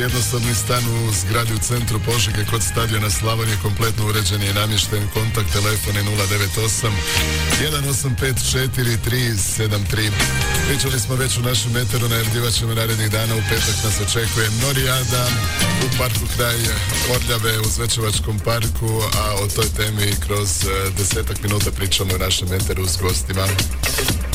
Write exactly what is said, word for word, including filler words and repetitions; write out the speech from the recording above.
jednostavni stan u zgradi u centru Požege kod stadiona Slavonije, kompletno uređen i namješten. Kontakt telefon je nula devet osam jedan osam pet četiri tri sedam tri. Pričali smo već u našem meteru, najavljivat ćemo narednih dana. U petak nas očekuje norijada u parku kraj Orljave u Zvečevačkom parku, a o toj temi kroz desetak minuta pričamo u našem meteru s gostima.